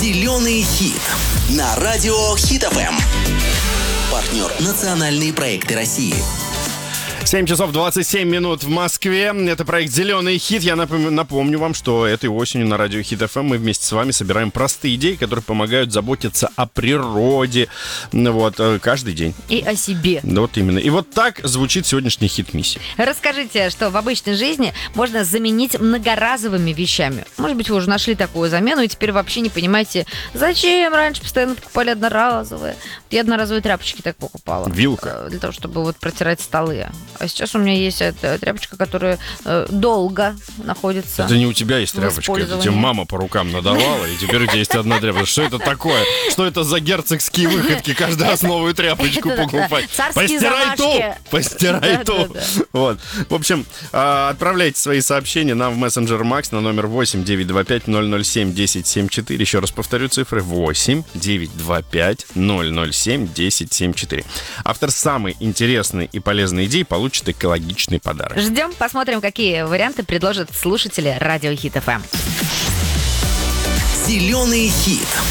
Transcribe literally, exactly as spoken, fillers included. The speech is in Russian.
Зеленый хит на радио Хит эф эм. Партнер национальные проекты России. семь часов двадцать семь минут в Москве. Это проект «Зеленый хит». Я напом- напомню вам, что этой осенью на радио Хит эф эм мы вместе с вами собираем простые идеи, которые помогают заботиться о природе вот, каждый день. И о себе. Да, вот именно. И вот так звучит сегодняшний хит-миссия. Расскажите, что в обычной жизни можно заменить многоразовыми вещами. Может быть, вы уже нашли такую замену и теперь вообще не понимаете, зачем раньше постоянно покупали одноразовые. Я одноразовые тряпочки так покупала. Вилка. Для того, чтобы вот протирать столы. А сейчас у меня есть эта тряпочка, которая э, долго находится. Это не у тебя есть тряпочка, это тебе мама по рукам надавала, и теперь у тебя есть одна тряпочка. Что это такое? Что это за герцогские выходки каждый раз новую тряпочку покупать? Постирай ту! Постирай ту! Вот. В общем, отправляйте свои сообщения нам в мессенджер Макс на номер восемь девятьсот двадцать пять ноль ноль семь десять семьдесят четыре. Еще раз повторю цифры: восемь девятьсот двадцать пять ноль ноль семь десять семьдесят четыре. Автор самой интересной и полезной идеи получит экологичный подарок. Ждем, посмотрим, какие варианты предложат слушатели радио Хит эф эм. Зеленый хит